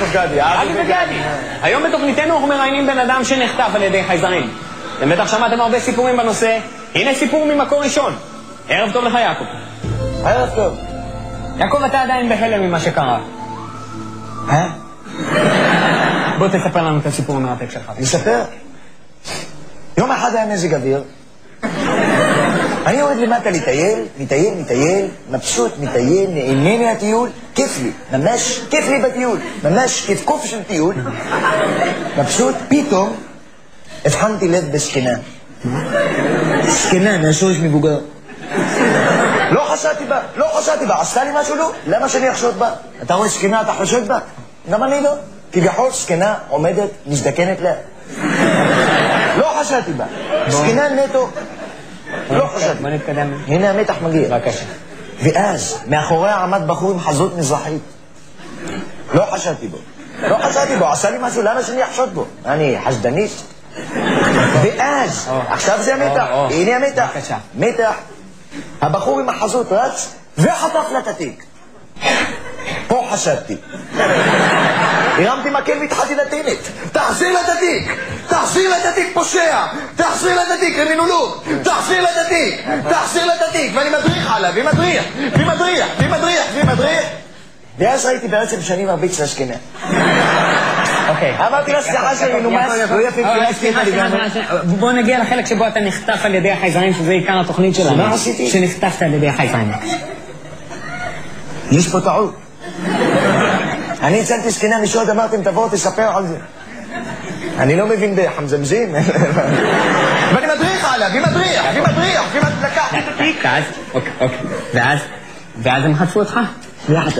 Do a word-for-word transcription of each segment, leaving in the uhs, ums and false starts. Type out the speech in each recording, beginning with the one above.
יעקב גדי, אבי וגדי. היום בתוכניתנו אנחנו מראיינים בן אדם שנחטף על ידי חייזרים. אתם בטח שמעתם הרבה סיפורים בנושא. הנה סיפור ממקור ראשון. ערב טוב לך, יעקב. ערב טוב. יעקב, אתה עדיין בהלם ממה שקרה. אה? בוא תספר לנו את הסיפור המרתק שלך. נספר? יום אחד היה מזג אוויר. אני יורד למטה לטייל, מטייל, מטייל, מבסוט, מטייל, נהנה מהטיול, כיף לי, ממש כיף לי בטיול, ממש כיף קוף של טיול. מבסוט, פתאום הבחנתי לב בסכנה. סכנה, מהשורש מבוגר. לא חשדתי בה, לא חשדתי בה, עשתה לי משהו לא? למה שאני אחשוד בה? אתה רואה סכנה, אתה חושד בה? גם אני לא. כביכול סכנה עומדת, מזדקנת לה. לא חשדתי בה, סכנה נטו. לא חשדתי. בוא נתקדם. הנה המתח מגיע. בבקשה. ואז, מאחוריה עמד בחור עם חזות מזרחית. לא חשדתי בו. לא חשדתי בו, עשה לי משהו, למה שאני אחשוד בו? אני חשדניסט. ואז, עכשיו זה המתח. הנה המתח. בבקשה. מתח. הבחור עם החזות רץ, וחטף לה את התיק. פה חשדתי. הרמתי מקל והתחלתי לטינית. תחזיר לה את התיק! תחזיר לה את התיק, פושע! תחזיר לה את התיק, קרימינולוג! תחזיר לה את התיק! תחזיר לה את התיק! ואני מדריך עליו, ומדריך! ומדריך! ומדריך! ומדריך! ואז ראיתי בעצם שאני מרביץ לזקנה. אוקיי. אמרתי לה, סליחה שלי, נו מה? לא יפה, סליחה, בוא נגיע לחלק שבו אתה נחטף על ידי החייזרים, שזה עיקר התוכנית שלנו. מה עשיתי? שנחטפת על ידי החייזרים. יש פה טעות. אני הצלתי סכנה משוד, אמרתם, תבואו, תספר על זה. אני לא מבין בחמזמזים. ואני מדריך עליה, והיא מדריך, והיא מדריך, והיא לקחת את התיק. ואז, אוקיי, אוקיי. ואז, ואז הם חטפו אותך. יחד.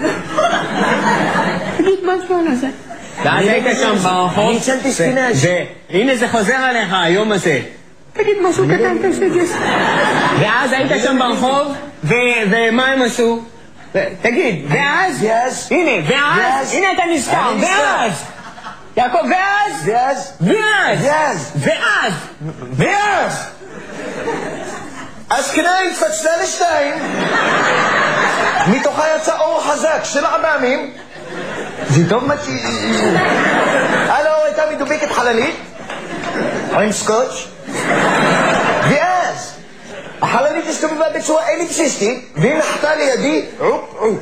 תגיד משהו על זה. ואז היית שם ברחוב. אני הצלתי סכנה. והנה זה חוזר עליך, היום הזה. תגיד משהו קטן, תשתגס. ואז היית שם ברחוב, ומה הם עשו? תגיד, ואז? ואז? הנה, ואז? הנה אתה נזכר, ואז? יעקב, ואז? ואז? ואז? ואז? ואז? ואז? הזקנה התפצלה לשתיים, מתוכה יצא אור חזק של עב"מים, זה טוב מה ש... על האור הייתה מדובקת חללית, עם סקוץ', ואז החללית הסתובבה בצורה אליפסיסטית, והיא נחתה לידי עופ עופ.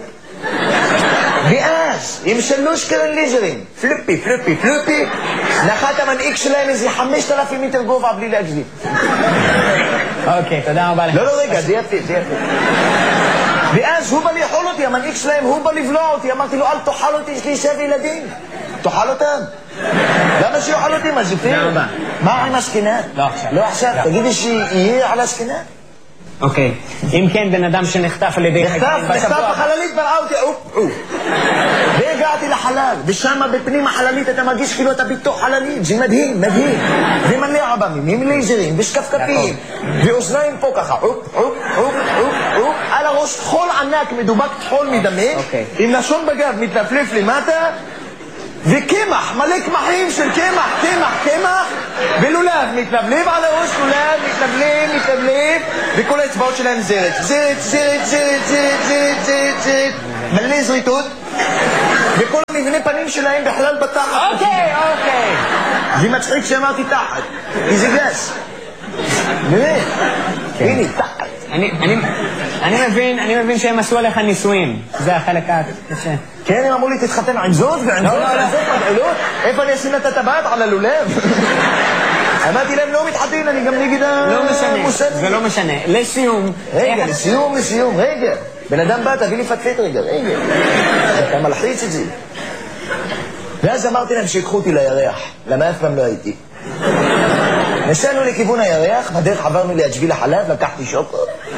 ואז, עם שלוש קרן ליזרים, פלופי, פלופי, פלופי, נחת המנהיג שלהם איזה חמשת אלפים מטר גובה בלי להגזים. אוקיי, תודה רבה לך. לא, לא, רגע, זה יפה, זה יפה. ואז הוא בא לאכול אותי, המנהיג שלהם, הוא בא לבלוע אותי, אמרתי לו, אל תאכל אותי, יש לי שבע ילדים. תאכל אותם. למה שיאכל אותי, מה זה פייר? מה עם הסכנה? לא עכשיו. לא עכשיו, תגידי שיהיה על הסכנה? אוקיי, אם כן בן אדם שנחטף על ידי... נחטף, נחטף החללית, בראה אותי, אופ, אופ. והגעתי לחלל, ושמה בפנים החללית אתה מרגיש כאילו אתה בתוך חללית, זה מדהים, מדהים. ומלא עב"מים, עם לייזרים, ושקפקפים, ואוזניים פה ככה, אופ, אופ, אופ, אופ, אופ, על הראש חול ענק, מדובק חול מדמק, עם לשון בגב מתנפלף למטה, וקמח, מלא קמחים של קמח, קמח, קמח, ולולב, מתלבלב על הראש, לולב, מתלבלב, מתלבלב, וכל האצבעות שלהם זרת, זרת, זרת, זרת, זרת, זרת, זרת, זרת, מלא זריטות, וכל המבנה פנים שלהם בכלל בתחת. אוקיי, אוקיי. זה מצחיק שאמרתי תחת, כי זה גס. באמת, הנה, תחת. אני מבין, אני מבין שהם עשו עליך ניסויים. זה החלק הקשה. כן, הם אמרו לי, תתחתן עם זאת ועם זאת ועם זאת מגעלות. איפה אני אשים את הטבעת על הלולב? אמרתי להם, לא מתחתן, אני גם נגד המושג. זה לא משנה. לסיום. רגע, לסיום, לסיום, רגע. בן אדם בא, תביא לי פטפט רגע, רגע. אתה מלחיץ את זה. ואז אמרתי להם שיקחו אותי לירח, למה אף פעם לא הייתי. נסענו לכיוון הירח, בדרך עברנו ליד שביל החלב, לקחתי שוקו.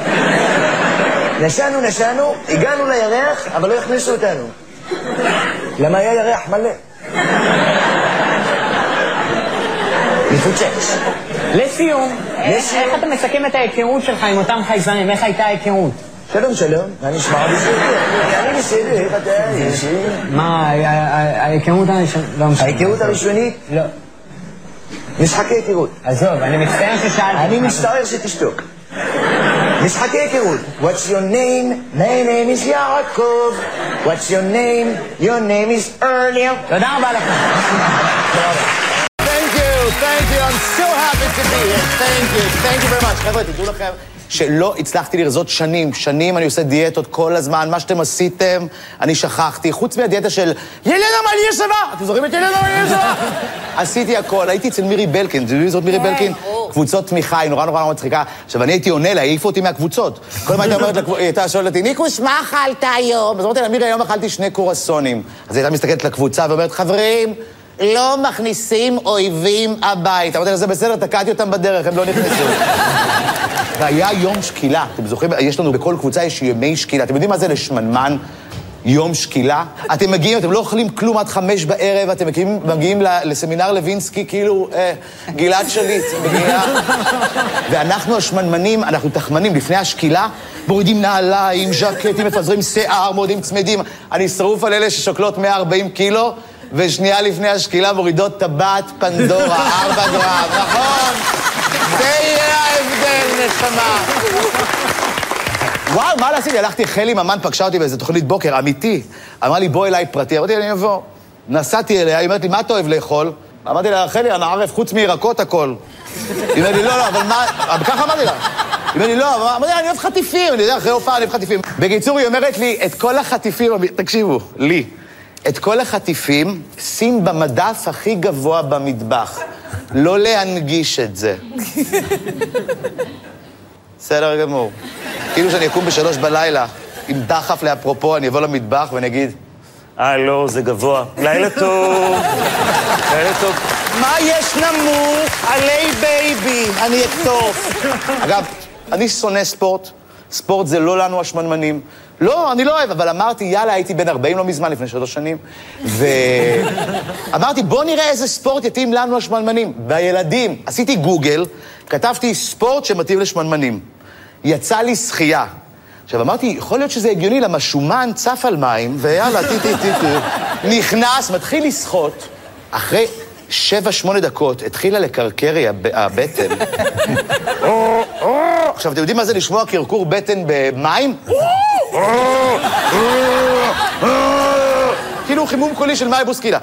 נסענו, נסענו, הגענו לירח, אבל לא הכניסו אותנו. למה היה ירח מלא? מפוצץ. לסיום, איך אתה מסכם את ההיכרות שלך עם אותם חייזרים? איך הייתה ההיכרות? שלום, שלום, מה נשמע בסדר? אני בסדר, איך אתה? מה, ההיכרות הראשונית? ההיכרות הראשונית? לא. משחקי היכרות. עזוב, אני מצטער ששאלתי. אני מצטער שתשתוק. משחקי היכרות. What's your name? My name is יעקב. What's your name? Your name is earlier. תודה רבה לכם. Thank you, thank you. I'm so happy to be here. Thank you, thank you very much. חבר'ה, תדעו לכם שלא הצלחתי לרזות שנים. שנים אני עושה דיאטות כל הזמן. מה שאתם עשיתם, אני שכחתי. חוץ מהדיאטה של ילנה מליאסובה. אתם זוכרים את ילנה מליאסובה? עשיתי הכל. הייתי אצל מירי בלקין. אתם יודעים זאת מירי בלקין? קבוצות תמיכה, היא נורא נורא נורא מצחיקה. עכשיו, אני הייתי עונה לה, העיפו אותי מהקבוצות. כל מה הייתה אומרת לה, היא הייתה שואלת אותי, ניקוש, מה אכלת היום? אז אמרתי לה, מירי, היום אכלתי שני קורסונים. אז היא הייתה מסתכלת לקבוצה ואומרת, חברים, לא מכניסים אויבים הבית. אמרתי לה, זה בסדר, תקעתי אותם בדרך, הם לא נכנסו. והיה יום שקילה. אתם זוכרים, יש לנו בכל קבוצה, יש ימי שקילה. אתם יודעים מה זה לשמנמן? יום שקילה? אתם מגיעים, אתם לא אוכלים כלום עד חמש בערב, אתם מגיעים, מגיעים לסמינר לוינסקי, כאילו, אה, גלעד שליט, מגיעה. ואנחנו השמנמנים, אנחנו תחמנים, לפני השקילה, מורידים נעליים, ז'קטים, מפזרים שיער, מורידים צמדים. אני שרוף על אלה ששוקלות מאה וארבעים קילו, ושנייה לפני השקילה מורידות טבעת פנדורה, ארבע גרם, נכון? זה יהיה ההבדל, נשמה. וואו, מה לעשיתי? הלכתי, חלי ממן פגשה אותי באיזה תוכנית בוקר, אמיתי. אמרה לי, בוא אליי פרטי. אמרתי, אני אבוא. נסעתי אליה, היא אומרת לי, מה אתה אוהב לאכול? אמרתי לה, חלי, אני ערף חוץ מירקות הכל. היא אומרת לי, לא, לא, אבל מה... ככה אמרתי לה. היא אומרת לי, לא, אמרתי לה, אני אוהב חטיפים. אני יודע, אחרי הופעה אני אוהב חטיפים. בקיצור, היא אומרת לי, את כל החטיפים, תקשיבו, לי, את כל החטיפים, שים במדף הכי גבוה במטבח. לא להנגיש את זה. בסדר גמור. כאילו שאני אקום בשלוש בלילה, עם דחף לאפרופו, אני אבוא למטבח ואני אגיד, אה, לא, זה גבוה. לילה טוב. לילה טוב. מה יש נמוך? עלי בייבי. אני אקטוף. אגב, אני שונא ספורט. ספורט זה לא לנו השמנמנים. לא, אני לא אוהב, אבל אמרתי, יאללה, הייתי בן ארבעים לא מזמן, לפני שלוש שנים, ואמרתי, בוא נראה איזה ספורט יתאים לנו השמנמנים. בילדים, עשיתי גוגל, כתבתי ספורט שמתאים לשמנמנים. יצא לי שחייה. עכשיו, אמרתי, יכול להיות שזה הגיוני, למה שומן צף על מים, ויאללה, טי טי טי טי. נכנס, מתחיל לשחות, אחרי שבע, שמונה דקות, התחילה לקרקר הבטן. עכשיו, אתם יודעים מה זה לשמוע קרקור בטן במים? כאילו חימום קולי של מאי בוסקילה.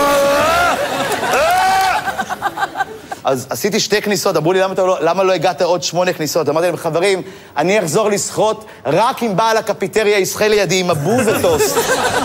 אז עשיתי שתי כניסות, אמרו לי, למה, לא, למה לא הגעת עוד שמונה כניסות? אמרתי להם, חברים, אני אחזור לשחות רק אם בעל הקפיטריה ישחה לידי עם אבו וטוסט.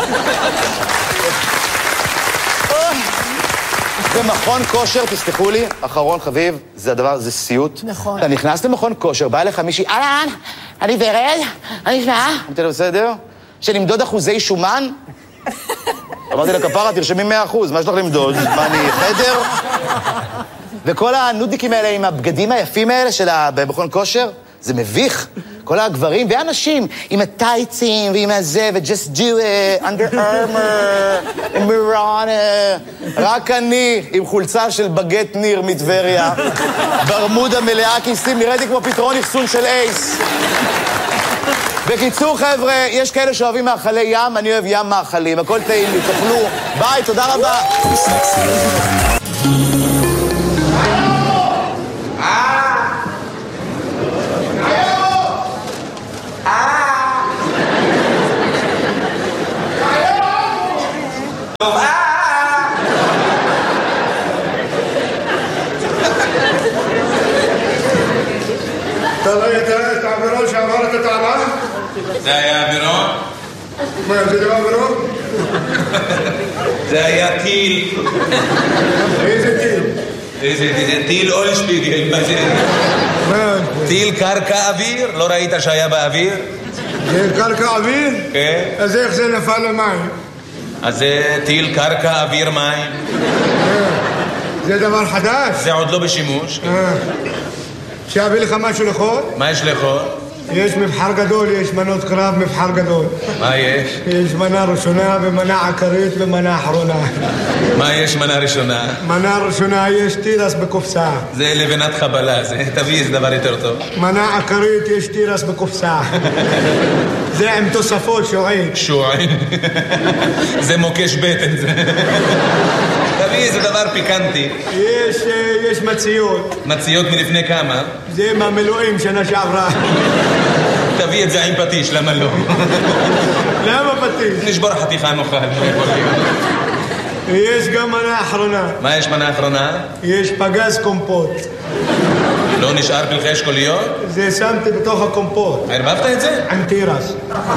במכון כושר, תסתכלו לי, אחרון חביב, זה הדבר, זה סיוט. נכון. אתה נכנס למכון כושר, בא אליך מישהי, אהלן, אני ורד, אני שמה. אמרתי לו, בסדר? שנמדוד אחוזי שומן? אמרתי לה, כפרה, תרשמי מאה אחוז, מה יש לך למדוד? מה, אני חדר? וכל הנודיקים האלה עם הבגדים היפים האלה של המכון כושר, זה מביך. כל הגברים והאנשים עם הטייצים ועם הזה, ו-just do it, under armor, מורונה. רק אני עם חולצה של בגט ניר מטבריה, ברמודה מלאה כיסים, נראיתי כמו פתרון אחסון של אייס. בקיצור, חבר'ה, יש כאלה שאוהבים מאכלי ים, אני אוהב ים מאכלים, הכל טעים לי, תאכלו. ביי, תודה רבה. אתה לא יודע את העבירון שעבר את הטענה? זה היה אווירון? מה, זה לא אווירון? זה היה טיל. איזה טיל? איזה טיל אולשפיגל, מה זה? מה? טיל קרקע אוויר? לא ראית שהיה באוויר? זה קרקע אוויר? כן. אז איך זה נפל למים? אז זה טיל קרקע אוויר מים. זה דבר חדש? זה עוד לא בשימוש. שיביא לך משהו לאכול? מה יש לאכול? יש מבחר גדול, יש מנות קרב, מבחר גדול. מה יש? יש מנה ראשונה ומנה עקרית ומנה אחרונה. מה יש מנה ראשונה? מנה ראשונה יש תירס בקופסה. זה לבנת חבלה, זה תביא איזה דבר יותר טוב. מנה עקרית יש תירס בקופסה. זה עם תוספות שועין. שועין. זה מוקש בטן זה. תביא איזה דבר פיקנטי. יש, יש מציות. מציות מלפני כמה? זה מהמילואים שנה שעברה. תביא את זה עם פטיש, למה לא? למה פטיש? נשבור חתיכה נאכל. יש גם מנה אחרונה. מה יש מנה אחרונה? יש פגז קומפוט. לא נשאר פלחי אשכוליות? זה שמתי בתוך הקומפוט. ערבבת את זה? עם תירס.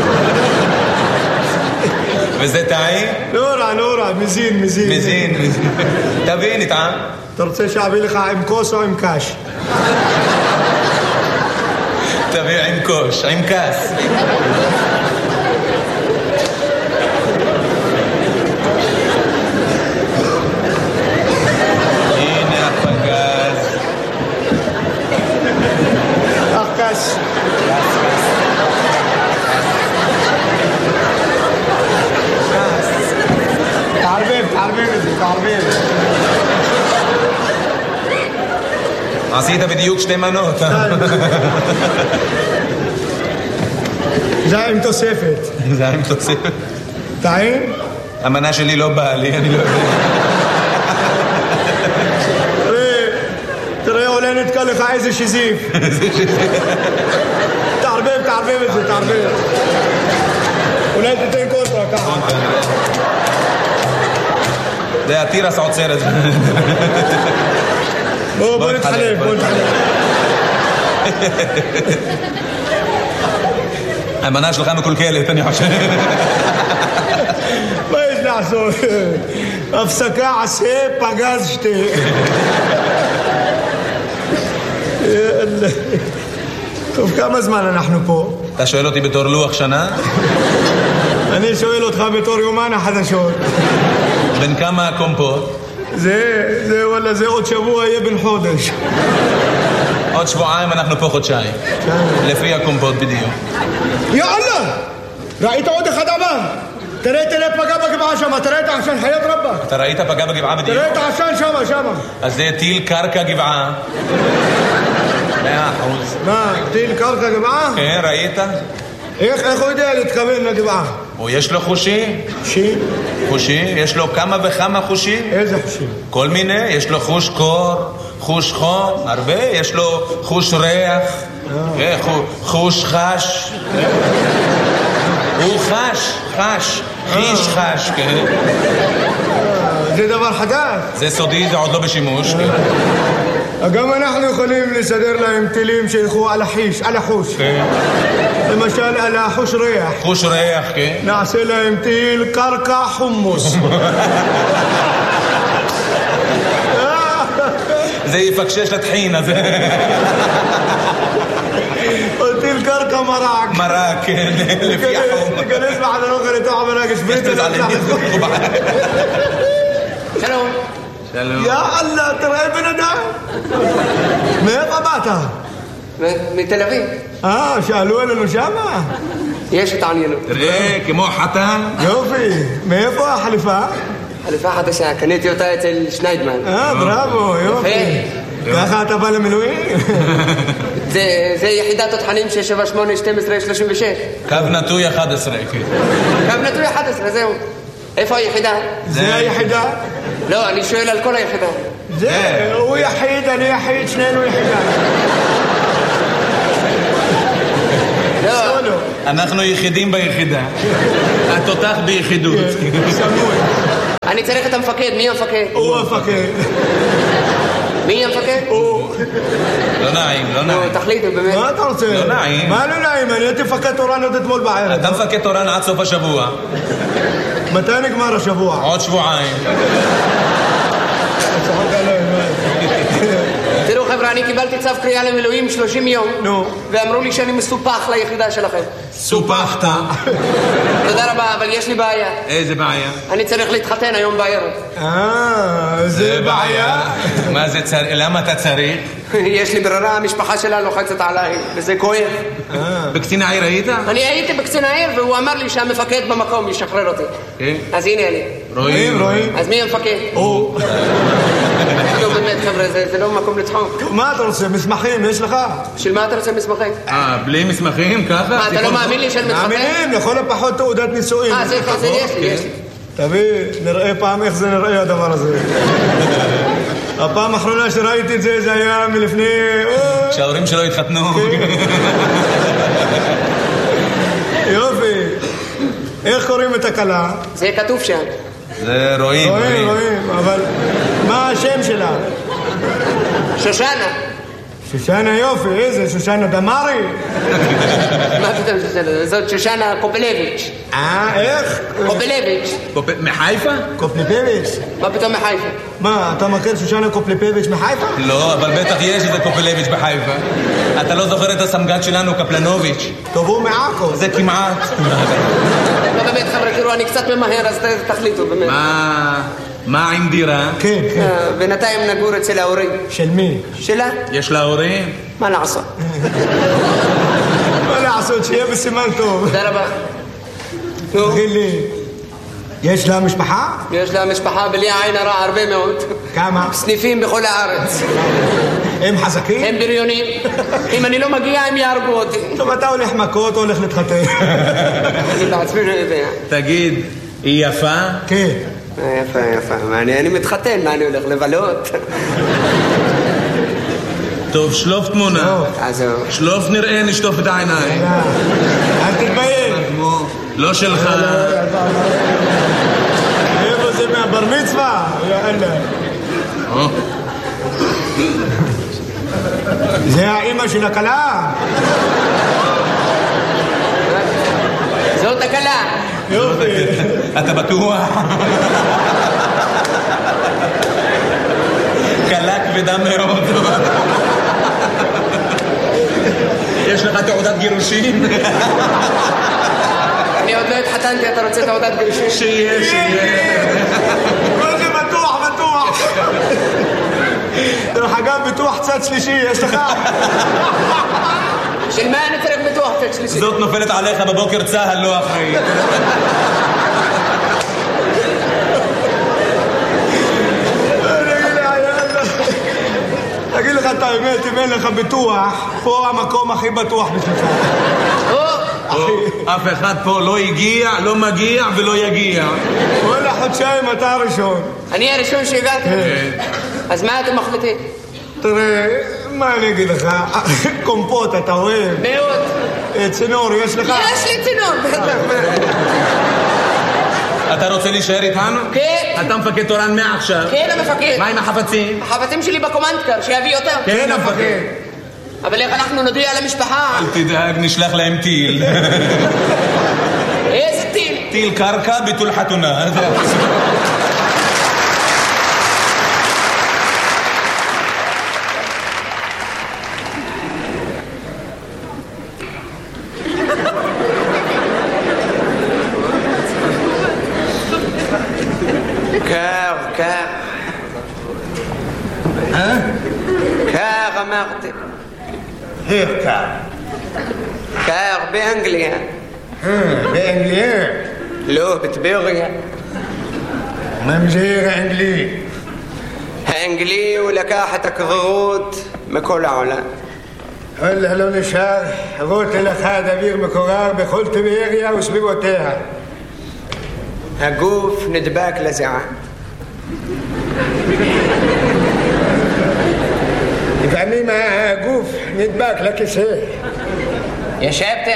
וזה טעים? לא רע, לא רע, מזין, מזין. מזין, מזין. תביא, נטעם. אתה רוצה שאביא לך עם כוס או עם קש? תביא עם קוש, עם כס. הנה הפגז. אך קש. תערבב, תערבב את זה, תערבב. עשית בדיוק שתי מנות. זה עם תוספת. זה עם תוספת. טעים? המנה שלי לא באה לי, אני לא יודע. תראה, תראה, אולי נתקע לך איזה שזיף. תערבב, תערבב את זה, תערבב. אולי תתן קונטרה ככה. זה התירס עוצר את זה. בוא, בוא נתחלף, בוא נתחלף. המנה שלך מקולקלת, אני חושב. מה יש לעשות? הפסקה עשה, פגז שתה. טוב, כמה זמן אנחנו פה? אתה שואל אותי בתור לוח שנה? אני שואל אותך בתור יומן החדשות. בין כמה הקומפוט? זה, זה, וואלה, זה עוד שבוע יהיה בן חודש. עוד שבועיים אנחנו פה חודשיים. לפי הקומפוט בדיוק. יאללה! ראית עוד אחד אמר? תראה, תראה פגע בגבעה שמה, תראה את העשן, חיית רבק. אתה ראית פגע בגבעה בדיוק? תראה את העשן שמה, שמה. אז זה טיל קרקע גבעה. מאה אחוז. מה, טיל קרקע גבעה? כן, ראית? איך, איך הוא יודע להתכוון לגבעה? או יש לו חושים? חושים? חושים? יש לו כמה וכמה חושים? איזה חושים? כל מיני, יש לו חוש קור, חוש חום, הרבה, יש לו חוש ריח, אה, חוש חש. הוא חש, חש, חיש חש, כן. זה דבר חדש. זה סודי, זה עוד לא בשימוש, כן. גם אנחנו יכולים לסדר להם טילים שילכו על החיש, על החוש. כן. למשל על החוש ריח. חוש ריח, כן. נעשה להם טיל קרקע חומוס. זה יפקשש לטחין, אז... או טיל קרקע מרק. מרק, כן, לפי החום. תיכנס בחדר אוכל לתוך המרק, שפריץ ולצח. שלום. שלום. יא אללה, תראה בן אדם. מאיפה באת? מתל אביב. אה, שאלו אלינו שמה? יש התעניינות. תראה, כמו חתן. יופי. מאיפה החליפה? חליפה חדשה, קניתי אותה אצל שניידמן. אה, בראבו, יופי. ככה אתה בא למילואים? זה יחידת התחנים שש שבע שמונה שתים עשרה שלושים ושש. קו נטוי אחת עשרה. קו נטוי אחת עשרה, זהו. איפה היחידה? זה היחידה? לא, אני שואל על כל היחידה. זה, הוא יחיד, אני יחיד, שנינו יחידה. לא. אנחנו יחידים ביחידה. התותח ביחידות. סמוי. אני צריך את המפקד, מי המפקד? הוא המפקד. מי המפקד? הוא. לא נעים, לא נעים. תחליטו, באמת. מה אתה רוצה? לא נעים. מה לא נעים? אני הייתי מפקד תורן עוד אתמול בערב. אתה מפקד תורן עד סוף השבוע. מתי נגמר השבוע? עוד שבועיים. תראו חבר'ה, אני קיבלתי צו קריאה למילואים שלושים יום. נו. ואמרו לי שאני מסופח ליחידה שלכם. סופחת. תודה רבה, אבל יש לי בעיה. איזה בעיה? אני צריך להתחתן היום בערב. אה, זה בעיה. מה זה צריך? למה אתה צריך? יש לי ברירה, המשפחה שלה לוחצת עליי, וזה כואב. בקצין העיר היית? אני הייתי בקצין העיר, והוא אמר לי שהמפקד במקום ישחרר אותי. אז הנה אני. רואים, רואים. אז מי המפקד? הוא. לא באמת חבר'ה, זה לא מקום לצחוק. מה אתה רוצה? מסמכים יש לך? של מה אתה רוצה מסמכים? אה, בלי מסמכים ככה? מה, אתה לא מאמין לי שאני מתחתן? מאמינים, לכל הפחות תעודת נישואין. אה, זה יש לי, יש לי. תביא, נראה פעם איך זה נראה הדבר הזה. הפעם האחרונה שראיתי את זה, זה היה מלפני... כשההורים שלו התחתנו. יופי. איך קוראים את הכלה? זה כתוב שם. זה רואים, רואים, רואים. רואים, אבל מה השם שלה? שושנה. שושנה יופי, איזה שושנה דמארי? מה פתאום שושנה? זאת שושנה קופלביץ'. אה, איך? קופלביץ'. מחיפה? קופליפביץ'. מה פתאום מחיפה? מה, אתה מכיר שושנה קופליפביץ' מחיפה? לא, אבל בטח יש איזה קופלביץ' בחיפה. אתה לא זוכר את הסמג"ד שלנו, קפלנוביץ'? טוב, הוא מעכו. זה כמעט. לא באמת חבר'ה, תראו, אני קצת ממהר, אז תחליטו באמת. מה... מה עם דירה? כן, כן. אה, בינתיים נגור אצל ההורים. של מי? שלה? יש לה הורים? מה לעשות? מה לעשות, שיהיה בסימן טוב. תודה רבה. נו, תגיד לי, יש לה משפחה? יש לה משפחה בלי עין הרע הרבה מאוד. כמה? סניפים בכל הארץ. הם חזקים? הם בריונים. אם אני לא מגיע, הם יהרגו אותי. טוב, אתה הולך מכות או הולך להתחתן? אני בעצמי לא יודע. תגיד, היא יפה? כן. יפה, יפה. מה, אני אני מתחתן, מה אני הולך לבלות? טוב, שלוף תמונה. עזוב. שלוף נראה, נשטוף את העיניים. אל תתבייש. לא שלך. איפה זה מהבר מצווה? יאללה. זה האמא של הכלה? זאת הכלה. יופי. אתה בטוח? קלה כבדה מאוד. יש לך תעודת גירושים? אני עוד לא התחתנתי, אתה רוצה תעודת גירושים? שיהיה, שיהיה. כל זה בטוח, בטוח. דרך אגב, ביטוח צד שלישי, יש לך? של מה אני צריך ביטוח צד שלישי? זאת נופלת עליך בבוקר צהל, לא אחראי. תגיד לך את האמת, אם אין לך ביטוח, פה המקום הכי בטוח בשבילך. אף אחד פה לא הגיע, לא מגיע ולא יגיע. וואלה, חודשיים אתה הראשון. אני הראשון שהגעתי? אז מה אתם מחליטים? תראה, מה אני אגיד לך? קומפוט אתה אוהב? מאוד. צינור יש לך? יש לי צינור, בטח. אתה רוצה להישאר איתנו? כן. אתה מפקד תורן מעכשיו. כן, המפקד. מה עם החפצים? החפצים שלי בקומנדקר, שיביא אותם. כן, המפקד. אבל איך אנחנו נודיע למשפחה? אל תדאג, נשלח להם טיל. איזה טיל? טיל קרקע ביטול חתונה. קר, קר. קר אמרתי. איך קר? קר באנגליה. באנגליה? לא, בטבריה. ממזיר אנגלי. האנגלי הוא לקח את הקררות מכל העולם. וואלה, לא נשאר. רוטל אחד אוויר מקורר בכל טבריה וסביבותיה. הגוף נדבק לזיעה. לפעמים הגוף נדבק לכיסא. ישבת?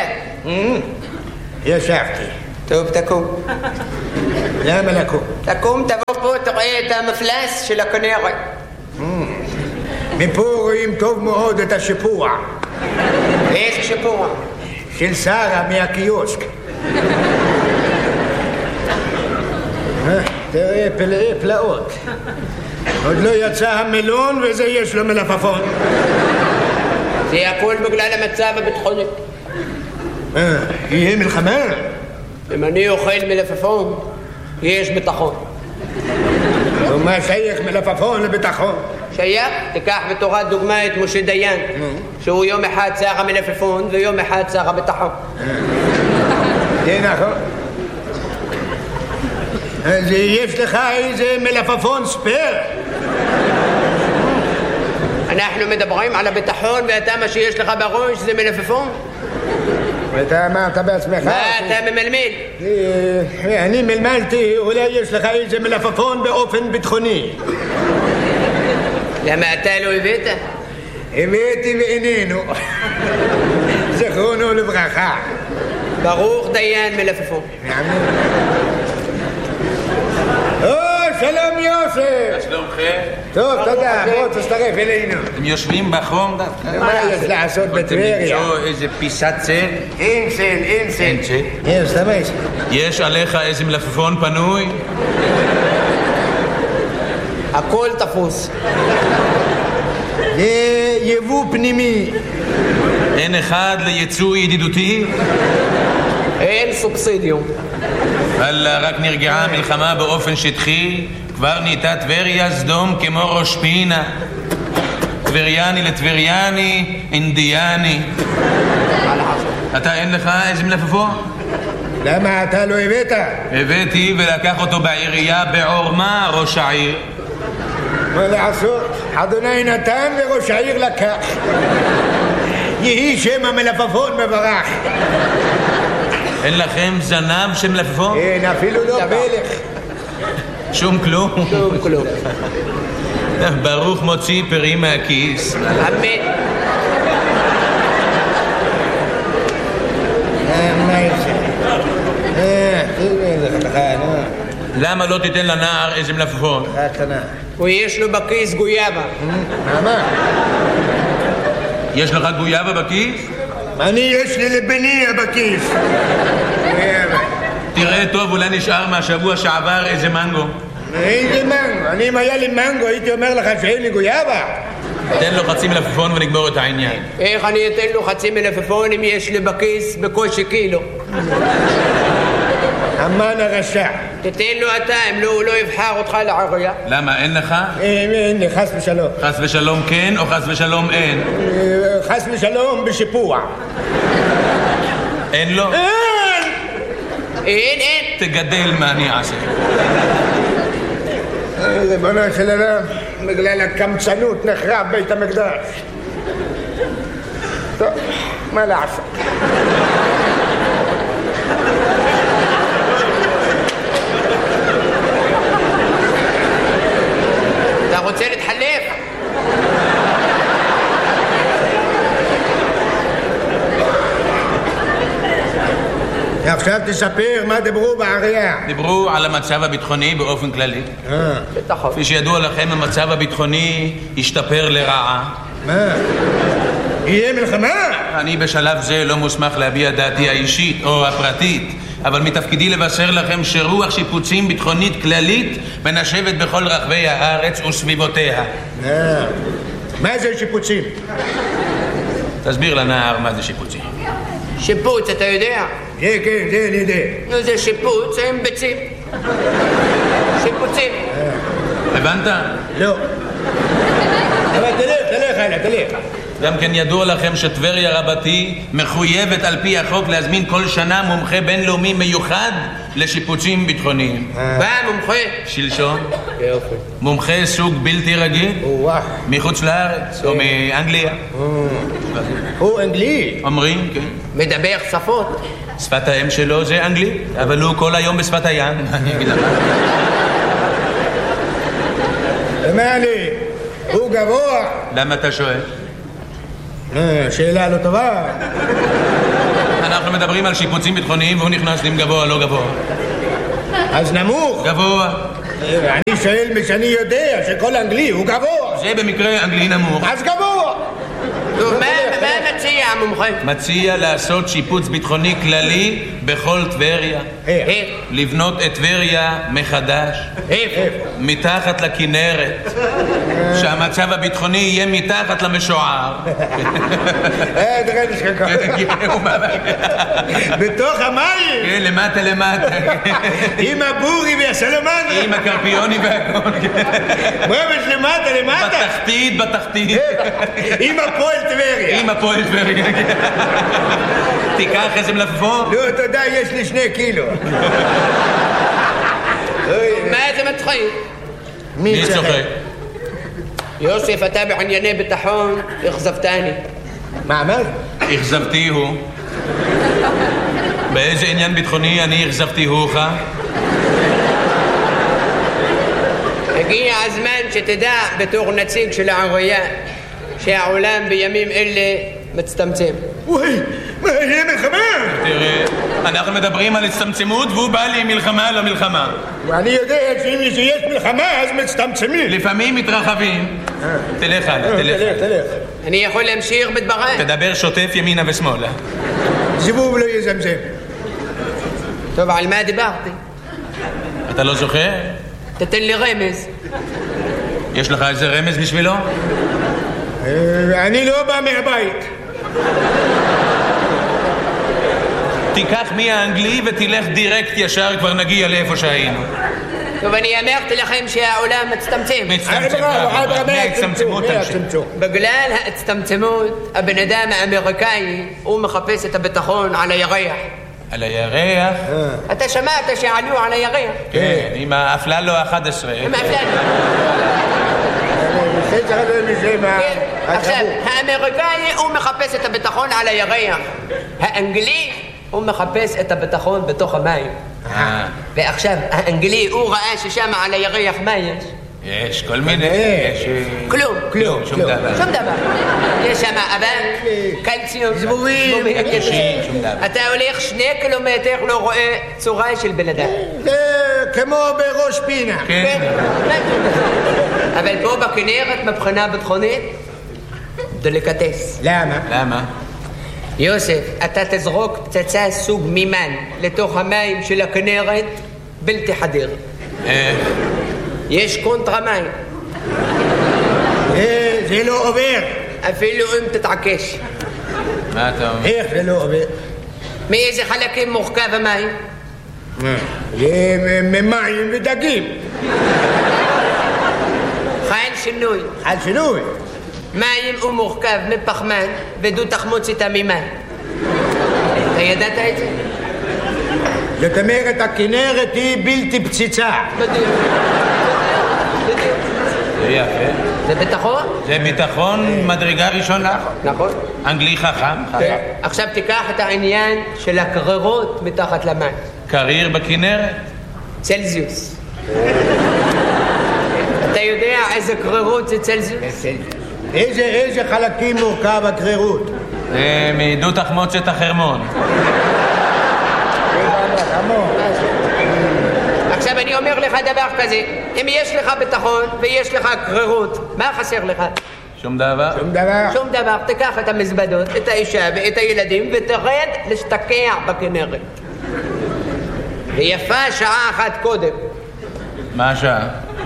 ישבתי. טוב, תקום. למה לקום? תקום, תבוא פה, תראה את המפלס של הכנרת. מפה רואים טוב מאוד את השיפוע. איזה שיפוע? של שרה מהקיוסק. תראה, פלאי פלאות. עוד לא יצא המלון וזה יש לו מלפפון. זה הכל בגלל המצב הביטחוני. אה, יהיה מלחמה? אם אני אוכל מלפפון, יש ביטחון. ומה שייך מלפפון לביטחון? שייך? תיקח בתורת דוגמה את משה דיין, שהוא יום אחד שר המלפפון ויום אחד שר הביטחון. זה נכון. אז יש לך איזה מלפפון ספייר? אנחנו מדברים על הביטחון ואתה מה שיש לך בראש זה מלפפון? אתה אמרת בעצמך. מה אתה ממלמל? אני מלמלתי, אולי יש לך איזה מלפפון באופן ביטחוני. למה אתה לא הבאת? הבאתי ואיננו. זכרונו לברכה. ברוך דיין מלפפון. או, שלום יוסף. שלומכם? טוב, תודה, בוא תצטרף אלינו. אתם יושבים בחום דווקא? מה יש לעשות אתם בטבריה? למצוא איזה פיסת צל? אין צל, אין צל. אין צל? יש, תמש. יש עליך איזה מלפפון פנוי? הכל תפוס. זה יבוא פנימי. אין אחד ליצוא ידידותי? אין סובסידיום. וואלה, רק נרגעה המלחמה באופן שטחי, כבר נהייתה טבריה סדום כמו ראש פינה. טבריאני לטבריאני, אינדיאני. אתה אין לך איזה מלפפון? למה אתה לא הבאת? הבאתי ולקח אותו בעירייה בעורמה ראש העיר. מה לעשות? אדוני נתן וראש העיר לקח. יהי שם המלפפון מברך. אין לכם זנב של מלפפון? אין, אפילו לא פלך. שום כלום? שום כלום. ברוך מוציא פרי מהכיס. אמן. מה יש? אה, תראה, זה חתכה, נו. למה לא תיתן לנער איזה מלפפון? חתכה קטנה. ויש לו בכיס גויאבה. מה, מה? יש לך גויאבה בכיס? אני, יש לי לבני בכיס. תראה טוב, אולי נשאר מהשבוע שעבר איזה מנגו. איזה מנגו? אני אם היה לי מנגו הייתי אומר לך שאין לי גויאבה. תן לו חצי מלפפון ונגמור את העניין. איך אני אתן לו חצי מלפפון אם יש לי בכיס בקושי קילו? המן הרשע. תתן לו אתה, אם לא, הוא לא יבחר אותך לעירייה. למה, אין לך? אין, אין לי, חס ושלום. חס ושלום כן או חס ושלום אין? אה, חס ושלום בשיפוע. אין לו? אין! אין, אין. תגדל מה אני אעשה. ריבונו של עולם, בגלל הקמצנות נחרב בית המקדש. טוב, מה לעשות? אתה רוצה להתחלף? עכשיו תספר מה דיברו בעירייה. דיברו על המצב הביטחוני באופן כללי. בטח. כפי שידוע לכם, המצב הביטחוני השתפר לרעה. מה? יהיה מלחמה? אני בשלב זה לא מוסמך להביע דעתי האישית או הפרטית, אבל מתפקידי לבשר לכם שרוח שיפוצים ביטחונית כללית מנשבת בכל רחבי הארץ וסביבותיה. אה. מה זה שיפוצים? תסביר לנער מה זה שיפוצים. שיפוץ, אתה יודע? כן, כן, זה אני יודע. נו, זה שיפוץ עם ביצים. שיפוצים. הבנת? לא. אבל תלך, תלך, הלאה, תלך. גם כן ידוע לכם שטבריה רבתי מחויבת על פי החוק להזמין כל שנה מומחה בינלאומי מיוחד לשיפוצים ביטחוניים. בא מומחה. שלשון. יופי. מומחה סוג בלתי רגיל. וואו. מחוץ לארץ או מאנגליה. הוא אנגלי. אומרים, כן. מדבר שפות. שפת האם שלו זה אנגלית, אבל הוא כל היום בשפת הים. אני אגיד לך. ומה לי? הוא גבוה. למה אתה שואל? אה, שאלה לא טובה. אנחנו מדברים על שיפוצים ביטחוניים והוא נכנס עם גבוה, לא גבוה. אז נמוך. גבוה. אני שואל משאני יודע שכל אנגלי הוא גבוה. זה במקרה אנגלי נמוך. אז גבוה. נו, מה מה מציע המומחה? מציע לעשות שיפוץ ביטחוני כללי בכל טבריה. איך? לבנות את טבריה מחדש. איפה? מתחת לכנרת. שהמצב הביטחוני יהיה מתחת למשוער. אה, תראה נשכחה. בתוך המים. כן, למטה למטה. עם הבורי והסלמנדרה. עם הקרפיוני והכל. ממש למטה, למטה. בתחתית, בתחתית. עם הפועל טבריה. עם הפועל טבריה. תיקח איזה מלפפון. לא, תודה, יש לי שני קילו. מה זה מצחיק? מי צוחק? יוסף, אתה בענייני ביטחון, אכזבתני. מה אמרת? אכזבתי הוא. באיזה עניין ביטחוני אני אכזבתי הוך? הגיע הזמן שתדע בתור נציג של העירייה שהעולם בימים אלה מצטמצם. וואי, מה, יהיה מלחמה? תראה, אנחנו מדברים על הצטמצמות והוא בא לי מלחמה לא מלחמה. אני יודע שאם יש מלחמה אז מצטמצמים. לפעמים מתרחבים. תלך הלאה, תלך. תלך, תלך. אני יכול להמשיך בדבריי? תדבר שוטף ימינה ושמאלה. זיבוב לא יזמזם. טוב, על מה דיברתי? אתה לא זוכר? תתן לי רמז. יש לך איזה רמז בשבילו? אני לא בא מהבית. תיקח מהאנגלי ותלך דירקט ישר, כבר נגיע לאיפה שהיינו. טוב, אני אמרתי לכם שהעולם מצטמצם. מצטמצם, מההצטמצמות תמשיך. בגלל ההצטמצמות, הבן אדם האמריקאי, הוא מחפש את הביטחון על הירח. על הירח? אתה שמעת שעלו על הירח? כן, עם האפללו ה-אחת עשרה. עם האפללו. עכשיו, האמריקאי הוא מחפש את הביטחון על הירח. האנגלי הוא מחפש את הביטחון בתוך המים. ועכשיו, האנגלי הוא ראה ששם על הירח מה יש? יש כל מיני... כלום. כלום, שום דבר. שום דבר. יש שם אבק, קלציום, זבובים, שום דבר. אתה הולך שני קילומטר לא רואה צורה של בן אדם. זה כמו בראש פינה. כן. אבל פה בכנרת מבחינה ביטחונית דליקטס. למה? למה? יוסף, אתה תזרוק פצצה סוג מימן לתוך המים של הכנרת בלתי חדיר. איך? יש קונטרה מים. זה לא עובר. אפילו אם תתעקש. מה אתה אומר? איך זה לא עובר? מאיזה חלקים מורכב המים? זה ממים ודגים. חל שינוי. על שינוי. מים הוא מורכב מפחמן ודו תחמוץ איתה ממים. אתה ידעת את זה? זאת אומרת, הכנרת היא בלתי פציצה. בדיוק. בדיוק. זה יפה. זה ביטחון? זה ביטחון מדרגה ראשונה. נכון. אנגלי חכם. חכם. עכשיו תיקח את העניין של הקררות מתחת למים. קריר בכנרת? צלזיוס. אתה יודע איזה קררות זה צלזיוס? איזה, איזה חלקים מורכב הקרירות? זה מעדות תחמוצת החרמון. עכשיו אני אומר לך דבר כזה, אם יש לך ביטחון ויש לך קרירות, מה חסר לך? שום דבר? שום דבר. שום דבר. תיקח את המזוודות, את האישה ואת הילדים ותרד להשתקע בכנרת. ויפה שעה אחת קודם. מה השעה?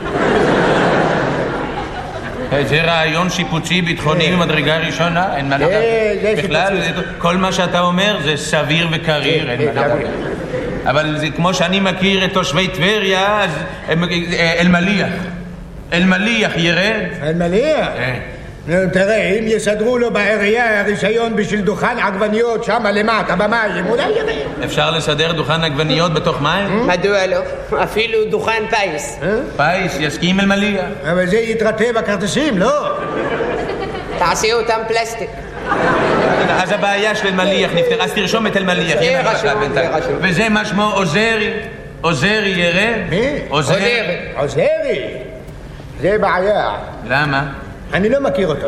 זה רעיון שיפוצי ביטחוני ממדרגה ראשונה, אין מה לדבר. בכלל, כל מה שאתה אומר זה סביר וקריר, אין מה לדבר. אבל זה כמו שאני מכיר את תושבי טבריה, אז אלמליח. אלמליח ירד? אלמליח? תראה, אם יסדרו לו בעירייה הרישיון בשביל דוכן עגבניות שם למטה במים, אולי ירד. אפשר לסדר דוכן עגבניות בתוך מים? מדוע לא? אפילו דוכן פייס. פייס, יסכים אלמליח. אבל זה יתרטה בכרטיסים, לא? תעשי אותם פלסטיק. אז הבעיה של אלמליח נפתר, אז תרשום את אלמליח. זה רשום, זה רשום. וזה מה שמו עוזרי? עוזרי ירד? מי? עוזרי. עוזרי? זה בעיה. למה? אני לא מכיר אותו.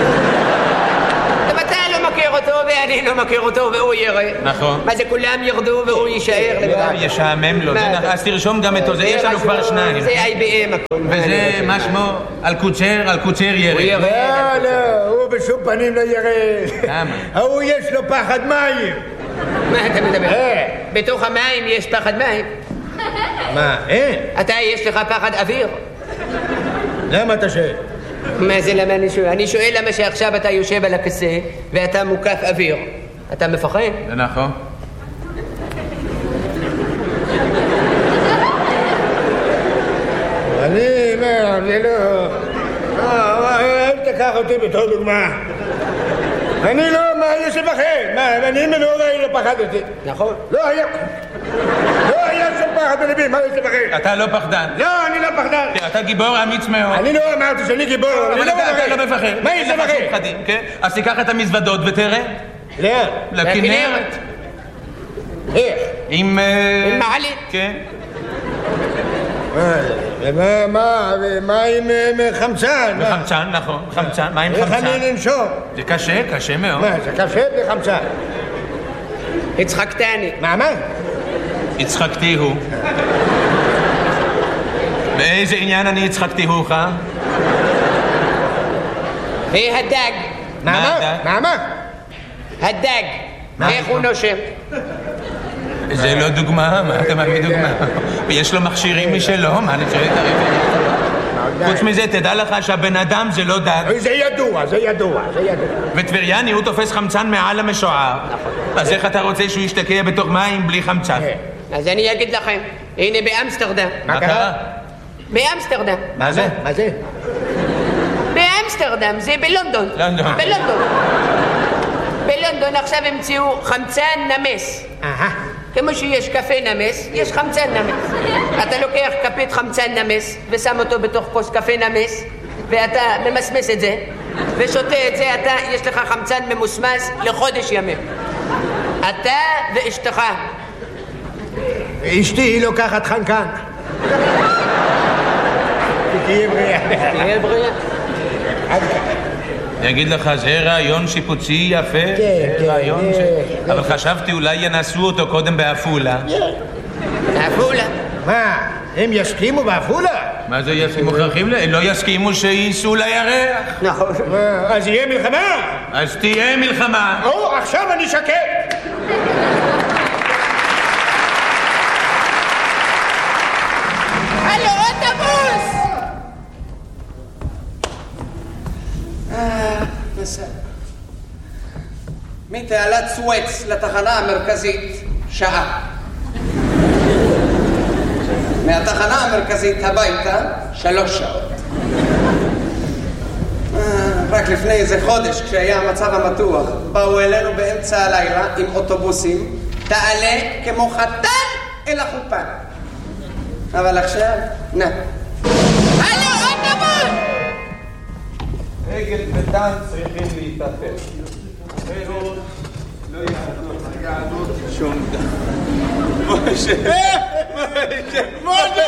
גם אתה לא מכיר אותו ואני לא מכיר אותו והוא ירד. נכון. מה זה כולם ירדו והוא יישאר לבד? ישעמם לו. אז תרשום גם את זה, יש לנו כבר שניים. זה איי בי אם הכל. וזה מה שמו? אלקוצר, אלקוצר ירד. לא, לא, הוא בשום פנים לא ירד. למה? ההוא יש לו פחד מים. מה אתה מדבר? בתוך המים יש פחד מים. מה, אין? אתה יש לך פחד אוויר. למה אתה שואל? מה זה למה אני שואל? אני שואל למה שעכשיו אתה יושב על הכיסא ואתה מוקף אוויר. אתה מפחד? זה נכון. אני, מה, זה לא... אל תקח אותי בתור דוגמה. אני לא, מה, יש לפחד? מה, אני מנוראי לא פחדתי. נכון. לא היה... לא היה שום פחד בלבי, מה יש לפחד? אתה לא פחדן. לא, אני לא פחדן. אתה גיבור אמיץ מאוד. אני לא אמרתי שאני גיבור, אני אבל לא אתה לא מפחד. מה יש לפחד? אז תיקח את המזוודות ותראה. לאן? לכנרת. איך? עם... עם מעלית. כן. מה, מה, מה עם חמצן? חמצן, נכון, חמצן, מה עם איך חמצן? אני לנשום? זה קשה, קשה מאוד. מה, זה קשה בלי חמצן? הצחקתני. מה, מה? הצחקתיהו. באיזה עניין אני הצחקתיהוך? והיא הדג. מה, מה? מה, מה? הדג. איך הוא נושם? זה לא דוגמה, מה אתה מביא דוגמה? ויש לו מכשירים משלו, מה אני צריך להתערב? חוץ מזה, תדע לך שהבן אדם זה לא דג. זה ידוע, זה ידוע, זה ידוע. וטבריאני הוא תופס חמצן מעל המשוער. אז איך אתה רוצה שהוא ישתקע בתוך מים בלי חמצן? אז אני אגיד לכם, הנה באמסטרדם. מה קרה? באמסטרדם. מה זה? מה זה? באמסטרדם, זה בלונדון. לונדון. בלונדון. בלונדון עכשיו המציאו חמצן נמס. אהה. כמו שיש קפה נמס, יש חמצן נמס. אתה לוקח כפית חמצן נמס ושם אותו בתוך כוס קפה נמס, ואתה ממסמס את זה ושותה את זה, אתה, יש לך חמצן ממוסמס לחודש ימים. אתה ואשתך. אשתי היא לוקחת חנקן. תהיה בריאה. תהיה בריאה. אני אגיד לך, זה רעיון שיפוצי יפה. כן, כן. רעיון ש... אבל חשבתי אולי ינסו אותו קודם בעפולה. עפולה. מה, הם יסכימו בעפולה? מה זה יסכימו? מוכרחים ל... לא יסכימו שייסעו לירח. נכון. אז יהיה מלחמה? אז תהיה מלחמה. או, עכשיו אני שקט. הלו, אוטובוס! בסדר. מתעלת סואץ לתחנה המרכזית, שעה. מהתחנה המרכזית הביתה, שלוש שעות. רק לפני איזה חודש, כשהיה המצב המתוח, באו אלינו באמצע הלילה עם אוטובוסים, תעלה כמו חתן אל החופה. אבל עכשיו, נה. הלו, אוטובוס! אגד ודן צריכים להתאפס. אחרת לא יעזור שום דבר. משה! משה! משה!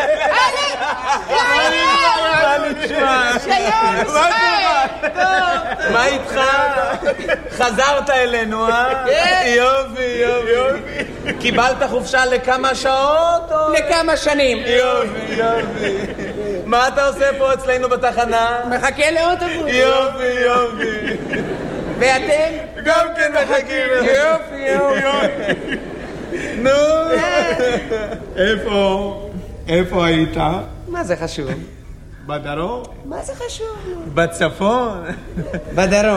מה איתך? חזרת אלינו, אה? יופי, יופי. קיבלת חופשה לכמה שעות? לכמה שנים. יופי, יופי. מה אתה עושה פה אצלנו בתחנה? מחכה לאוטובוס. יופי, יופי. ואתם? גם כן מחכים. יופי, יופי. נו. איפה? איפה היית? מה זה חשוב? בדרום? מה זה חשוב? בצפון. בדרום.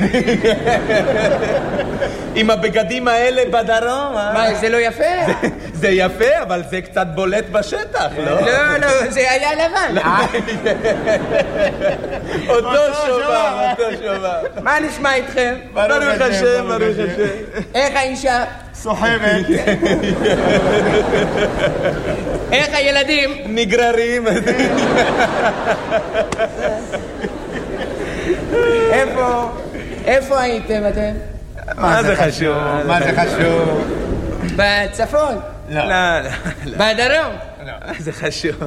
עם הבגדים האלה בדרום, אה? מה, זה לא יפה? זה יפה, אבל זה קצת בולט בשטח, לא? לא, לא, זה היה לבן. אותו שובר, אותו שובר. מה נשמע איתכם? ברוך השם, ברוך השם. איך האישה? סוחרת. איך הילדים? נגררים. איפה? איפה הייתם אתם? מה זה חשוב? מה זה חשוב? בצפון? לא, לא. בדרום? זה חשוב.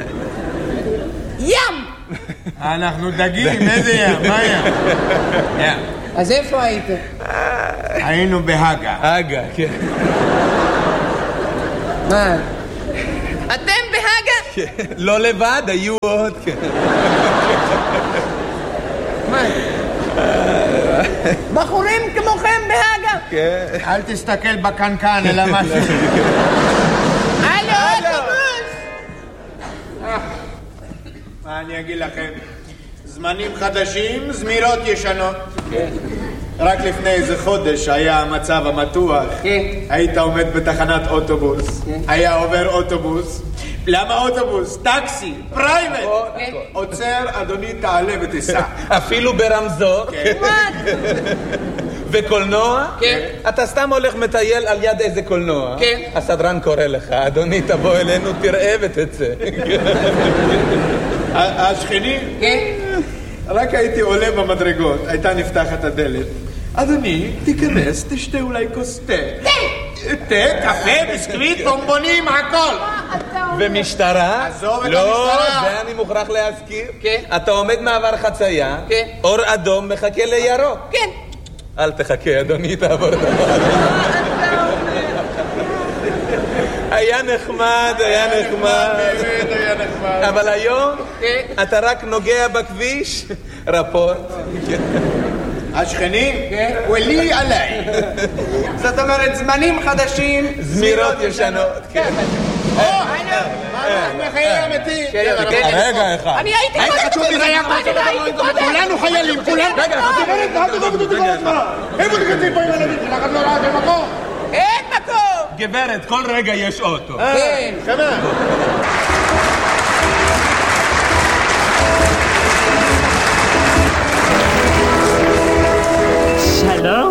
ים! אנחנו דגים, איזה ים? מה ים? ים. אז איפה הייתם? היינו בהגה. אגה, כן. מה? אתם בהגה? לא לבד, היו עוד, כן. מה? בחורים כמוכם בהגה? כן. אל תסתכל בקנקן, אלא משהו. הלו, אוטובוס! מה אני אגיד לכם? זמנים חדשים, זמירות ישנות. רק לפני איזה חודש היה המצב המתוח. היית עומד בתחנת אוטובוס. היה עובר אוטובוס. למה אוטובוס? טקסי, פרייבט. עוצר, אדוני, תעלה ותיסע. אפילו ברמזור. וקולנוע? כן. אתה סתם הולך מטייל על יד איזה קולנוע. כן. הסדרן קורא לך, אדוני, תבוא אלינו, תראה ותצא. השכנים? כן. רק הייתי עולה במדרגות, הייתה נפתחת הדלת. אדוני, תיכנס, תשתה אולי כוס תה. תה! תה, קפה, ביסקוויט, בומבונים, הכל. ומשטרה? עזוב את לא, המשטרה. זה אני מוכרח להזכיר. כן. אתה עומד מעבר חצייה, כן. אור אדום מחכה לירוק. כן. אל תחכה, אדוני, תעבור את הדבר. היה נחמד, היה נחמד. באמת היה נחמד. אבל היום אתה רק נוגע בכביש, רפורט. השכנים? ולי עליי. זאת אומרת, זמנים חדשים, זמירות ישנות. חיי אמיתי. רגע אחד. אני הייתי קודם. כולנו חיילים, כולנו. רגע, גברת, אל תדאגו אותי כל הזמן. איפה תקצים פה עם הילדים שלך? את לא ראה במקום? אין מקום! גברת, כל רגע יש אוטו. כן. כמה? שלום.